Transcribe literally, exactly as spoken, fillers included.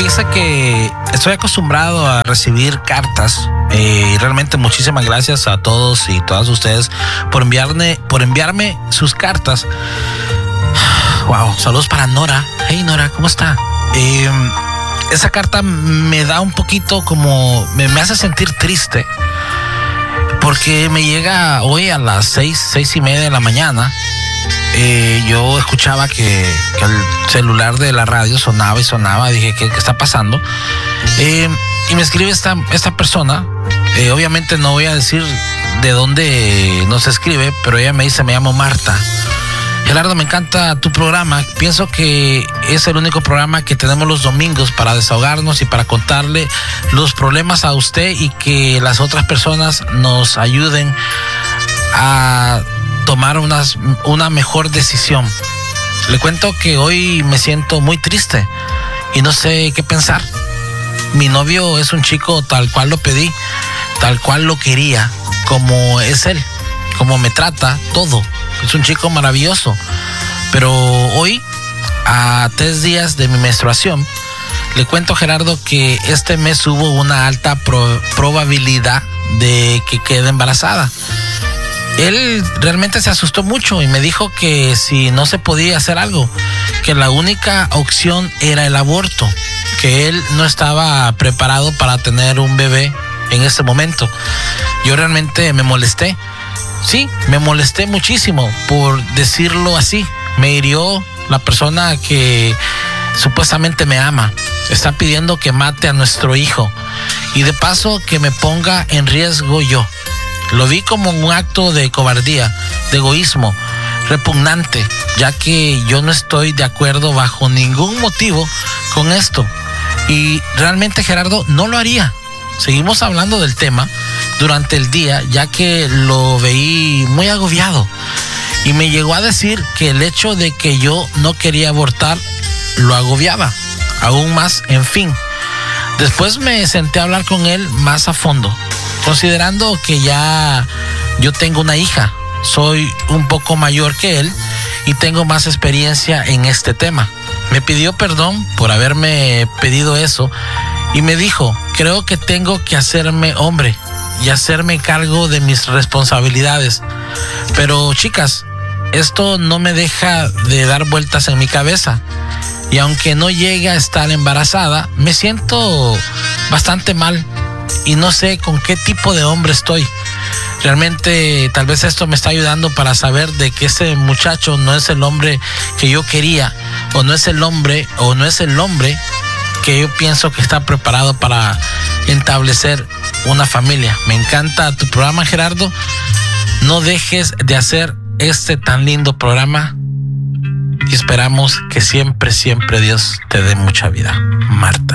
fíjese que estoy acostumbrado a recibir cartas eh, y realmente muchísimas gracias a todos y todas ustedes por enviarme, por enviarme sus cartas. Wow, saludos para Nora. Hey Nora, ¿cómo está? Eh, esa carta me da un poquito como, me, me hace sentir triste porque me llega hoy a las seis, seis y media de la mañana. Eh, yo escuchaba que, que el celular de la radio sonaba y sonaba. Dije, ¿qué, qué está pasando? Eh, y me escribe esta, esta persona. Eh, obviamente no voy a decir de dónde nos escribe, pero ella me dice, me llamo Marta. Gerardo, me encanta tu programa. Pienso que es el único programa que tenemos los domingos para desahogarnos y para contarle los problemas a usted y que las otras personas nos ayuden a tomar unas, una mejor decisión. Le cuento que hoy me siento muy triste y no sé qué pensar. Mi novio es un chico tal cual lo pedí, tal cual lo quería, como es él, como me trata, todo. Es un chico maravilloso. Pero hoy, a tres días de mi menstruación, le cuento, Gerardo, que este mes hubo una alta pro- probabilidad de que quede embarazada. Él realmente se asustó mucho y me dijo que si no se podía hacer algo, que la única opción era el aborto, que él no estaba preparado para tener un bebé en ese momento. Yo realmente me molesté. Sí, me molesté muchísimo por decirlo así. Me hirió la persona que supuestamente me ama. Está pidiendo que mate a nuestro hijo y de paso que me ponga en riesgo yo. Lo vi como un acto de cobardía, de egoísmo, repugnante, ya que yo no estoy de acuerdo bajo ningún motivo con esto. Y realmente, Gerardo, no lo haría. Seguimos hablando del tema durante el día, ya que lo veí muy agobiado. Y me llegó a decir que el hecho de que yo no quería abortar lo agobiaba aún más. En fin, después me senté a hablar con él más a fondo, considerando que ya yo tengo una hija, soy un poco mayor que él y tengo más experiencia en este tema. Me pidió perdón por haberme pedido eso y me dijo, creo que tengo que hacerme hombre y hacerme cargo de mis responsabilidades. Pero chicas, esto no me deja de dar vueltas en mi cabeza. Y aunque no llegue a estar embarazada, me siento bastante mal y no sé con qué tipo de hombre estoy. Realmente tal vez esto me está ayudando para saber de que ese muchacho no es el hombre que yo quería, o no es el hombre, o no es el hombre que yo pienso que está preparado para establecer una familia. Me encanta tu programa, Gerardo. No dejes de hacer este tan lindo programa y esperamos que siempre, siempre Dios te dé mucha vida. Marta.